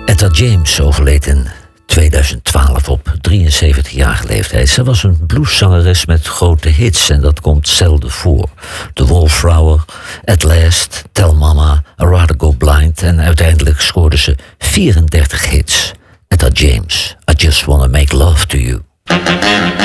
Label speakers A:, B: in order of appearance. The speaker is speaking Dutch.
A: Etta James overleed in 2012 op 73-jarige leeftijd. Ze was een blueszangeres met grote hits en dat komt zelden voor. The Wallflower, At Last, Tell Mama, I Rather Go Blind en uiteindelijk scoorde ze 34 hits. Etta James, I Just Wanna Make Love to You.